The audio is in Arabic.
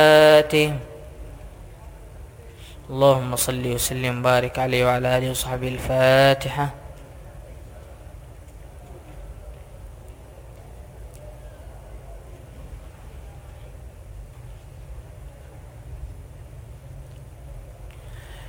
الفاتحة. اللهم صل وسلم وبارك عليه وعلى آله وصحبه. الفاتحة.